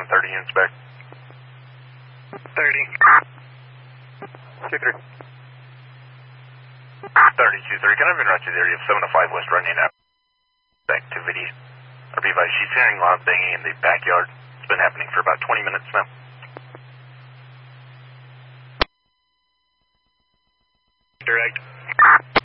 730 units back. 30. 2-3. 30-2-3, can I have en route to the area of 705 West running out activity? Or be advised, she's hearing loud banging in the backyard. It's been happening for about 20 minutes now. Direct.